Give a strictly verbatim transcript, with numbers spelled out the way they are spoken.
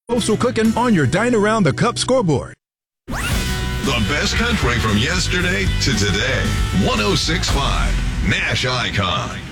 Coastal cooking on your Dine Around the Cup scoreboard. The best country from yesterday to today. one oh six point five Nash Icon.